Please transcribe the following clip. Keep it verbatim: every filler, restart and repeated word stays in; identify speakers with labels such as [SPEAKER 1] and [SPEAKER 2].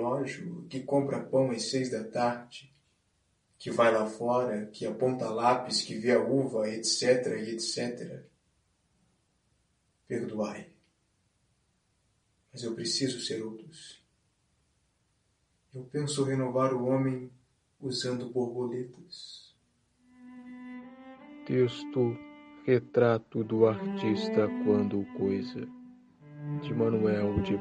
[SPEAKER 1] relógio, que compra pão às seis da tarde, que vai lá fora, que aponta lápis, que vê a uva, etc, e etcétera. Perdoai. Mas eu preciso ser outros. Eu penso renovar o homem usando borboletas.
[SPEAKER 2] Texto Retrato do Artista Quando Coisa, de Manuel de